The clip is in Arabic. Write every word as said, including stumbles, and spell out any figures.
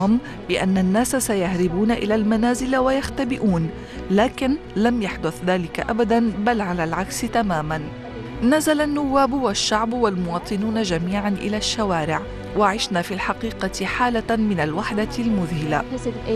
بأن الناس سيهربون إلى المنازل ويختبئون، لكن لم يحدث ذلك أبداً، بل على العكس تماماً. نزل النواب والشعب والمواطنون جميعاً إلى الشوارع، وعشنا في الحقيقة حالة من الوحدة المذهلة.